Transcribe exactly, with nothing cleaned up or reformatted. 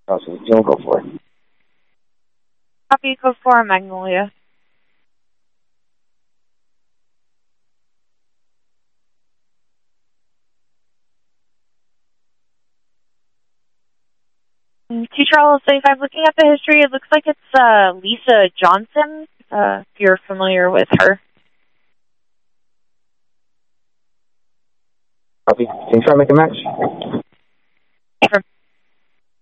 Oh, so you'll go for it. Copy, code four, Magnolia. Two Charles seventy-five, looking at the history, it looks like it's uh, Lisa Johnson, uh, if you're familiar with her. Copy. Can you try to make a match?